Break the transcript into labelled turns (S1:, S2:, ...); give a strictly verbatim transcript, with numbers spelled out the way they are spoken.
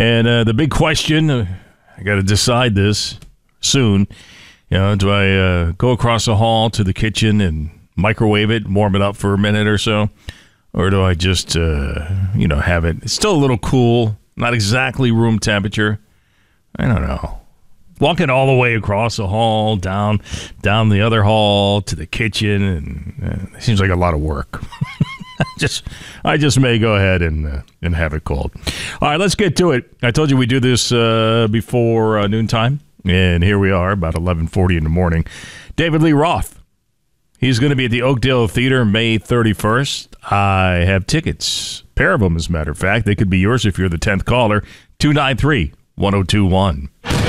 S1: And uh, the big question, uh, I got to decide this soon. You know, do I uh, go across the hall to the kitchen and microwave it, warm it up for a minute or so? Or do I just, uh, you know, have it? It's still a little cool, not exactly room temperature. I don't know. Walking all the way across the hall, down down the other hall to the kitchen, and uh, it seems like a lot of work. just, I just may go ahead and uh, and have it cold. All right, let's get to it. I told you we do this uh, before uh, noontime, and here we are, about eleven forty in the morning. David Lee Roth. He's going to be at the Oakdale Theater May thirty-first. I have tickets, a pair of them, as a matter of fact. They could be yours if you're the tenth caller. two nine three, one oh two one.